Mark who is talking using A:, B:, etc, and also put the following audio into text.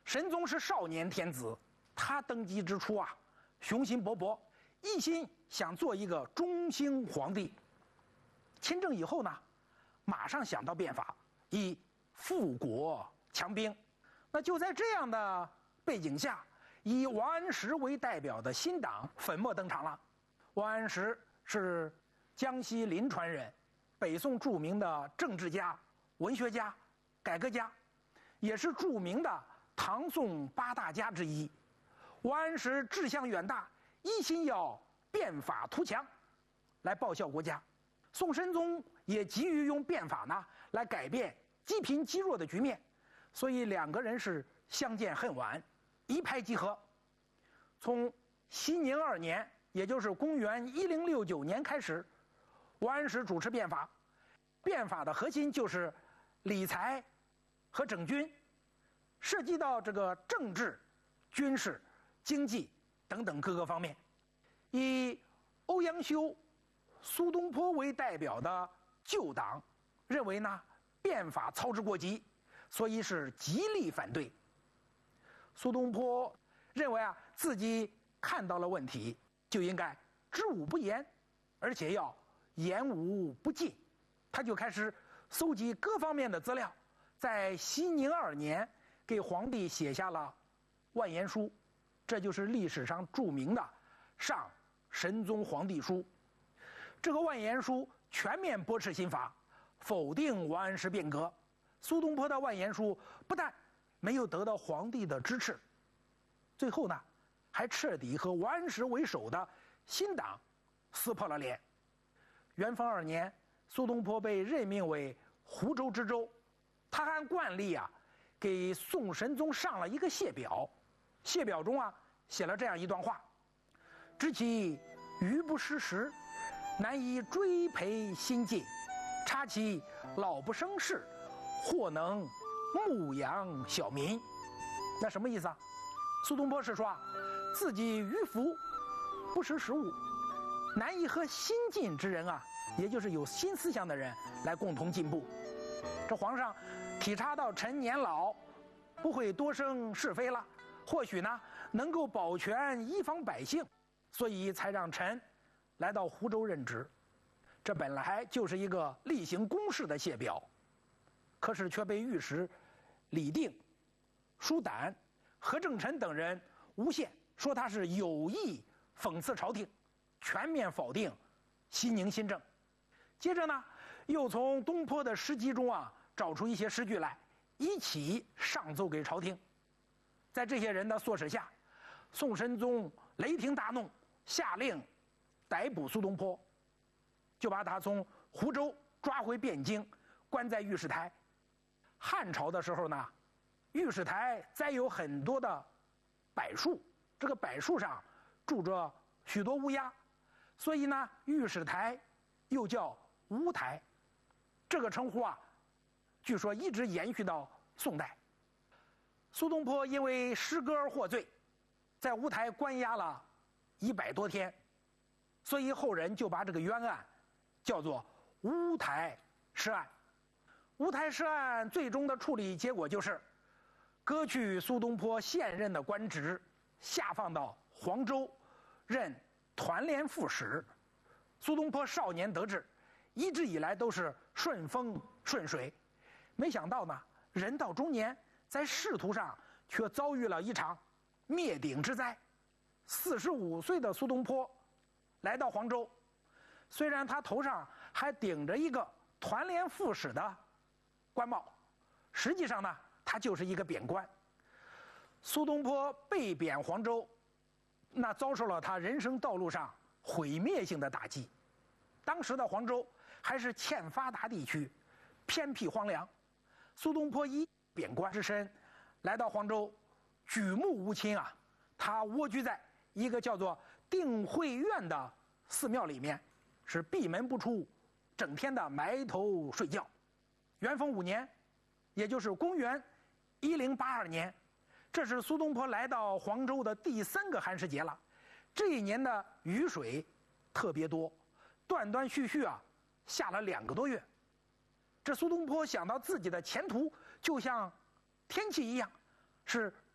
A: 神宗是少年天子，他登基之初啊，雄心勃勃，一心想做一个中兴皇帝。亲政以后呢，马上想到变法，以富国强兵。那就在这样的背景下，以王安石为代表的新党粉墨登场了。王安石是江西临川人，北宋著名的政治家、文学家、改革家，也是著名的唐宋八大家之一。王安石志向远大，一心要变法图强，来报效国家。宋神宗也急于用变法呢来改变积贫积弱的局面，所以两个人是相见恨晚，一拍即合。从熙宁2年，也就是公元1069年开始，王安石主持变法。变法的核心就是理财和整军，涉及到这个政治、军事、经济等等各个方面。以欧阳修、苏东坡为代表的旧党认为呢，变法操之过急，所以是极力反对。苏东坡认为啊，自己看到了问题，就应该知无不言，而且要言无不尽。他就开始搜集各方面的资料，在熙宁2年给皇帝写下了万言书，这就是历史上著名的《上神宗皇帝书》。这个万言书全面驳斥新法，否定王安石变革。苏东坡的万言书不但没有得到皇帝的支持，最后呢，还彻底和王安石为首的新党撕破了脸。元丰2年，苏东坡被任命为湖州知州，他按惯例啊，给宋神宗上了一个谢表。谢表中啊，写了这样一段话：知其愚不失时，难以追培新进；察其老不生事，或能牧养小民。那什么意思啊？苏东坡是说啊，自己愚腐，不识时务，难以和新进之人啊，也就是有新思想的人来共同进步。这皇上体察到臣年老，不会多生是非了，或许呢能够保全一方百姓，所以才让臣来到湖州任职。这本来就是一个例行公事的谢表，可是却被御史李定、舒胆、何正臣等人诬陷，说他是有意讽刺朝廷，全面否定熙宁新政。接着呢，又从东坡的诗集中啊找出一些诗句来，一起上奏给朝廷。在这些人的唆使下，宋神宗雷霆大怒，下令逮捕苏东坡，就把他从湖州抓回汴京，关在御史台。汉朝的时候呢，御史台栽有很多的柏树，这个柏树上住着许多乌鸦，所以呢，御史台又叫乌台。这个称呼啊，据说一直延续到宋代。苏东坡因为诗歌而获罪，在乌台关押了100多天，所以后人就把这个冤案叫做乌台诗案。乌台诗案最终的处理结果就是割去苏东坡现任的官职，下放到黄州任团练副使。苏东坡少年得志，一直以来都是顺风顺水，没想到呢，人到中年，在仕途上却遭遇了一场灭顶之灾。45岁的苏东坡来到黄州，虽然他头上还顶着一个团练副使的官帽，实际上呢，他就是一个贬官。苏东坡被贬黄州，那遭受了他人生道路上毁灭性的打击。当时的黄州还是欠发达地区，偏僻荒凉。苏东坡以贬官之身来到黄州，举目无亲啊，他蜗居在一个叫做定慧院的寺庙里面，是闭门不出，整天的埋头睡觉。元丰5年，也就是公元1082年，这是苏东坡来到黄州的第3个寒食节了。这一年的雨水特别多，断断续续啊，下了2个多月。这苏东坡想到自己的前途就像天气一样，是